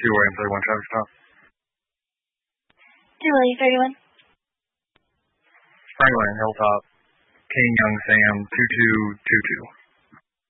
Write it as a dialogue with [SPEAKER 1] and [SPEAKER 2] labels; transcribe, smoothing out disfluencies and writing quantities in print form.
[SPEAKER 1] William 31 traffic stop.
[SPEAKER 2] 2 William 31.
[SPEAKER 1] Franklin, Hilltop, King Young Sam 2222.